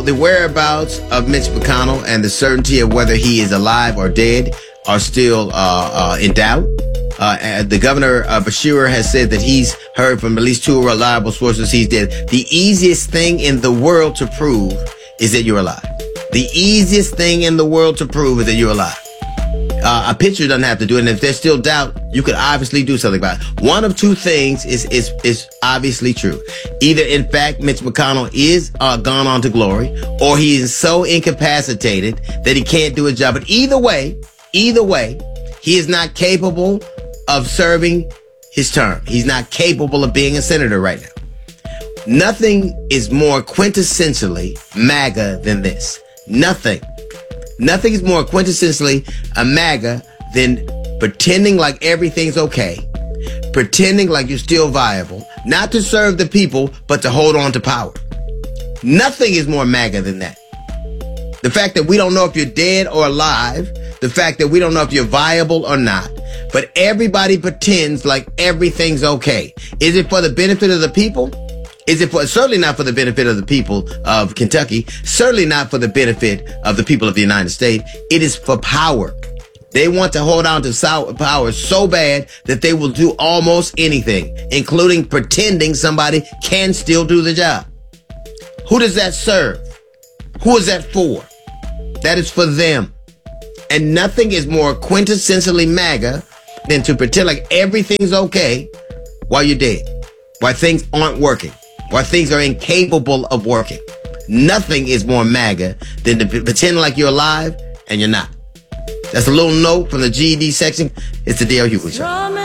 the whereabouts of Mitch McConnell and the certainty of whether he is alive or dead are still in doubt. The governor, Bashir, has said that he's heard from at least 2 reliable sources he's dead. The easiest thing in the world to prove is that you're alive. The easiest thing in the world to prove is that you're alive. A picture doesn't have to do it. And if there's still doubt, you could obviously do something about it. One of 2 things is obviously true. Either, in fact, Mitch McConnell is gone on to glory, or he is so incapacitated that he can't do his job. But either way, he is not capable of serving his term. He's not capable of being a senator right now. Nothing is more quintessentially MAGA than this. Nothing is more quintessentially a MAGA than pretending like everything's okay, pretending like you're still viable, not to serve the people, but to hold on to power. Nothing is more MAGA than that. The fact that we don't know if you're dead or alive, the fact that we don't know if you're viable or not, but everybody pretends like everything's okay. Is it for the benefit of the people? Certainly not for the benefit of the people of Kentucky, certainly not for the benefit of the people of the United States. It is for power. They want to hold on to power so bad that they will do almost anything, including pretending somebody can still do the job. Who does that serve? Who is that for? That is for them. And nothing is more quintessentially MAGA than to pretend like everything's okay while you're dead, while things aren't working, while things are incapable of working. Nothing is more MAGA than to pretend like you're alive and you're not. That's a little note from the GED section. It's the Dale Hughley Show.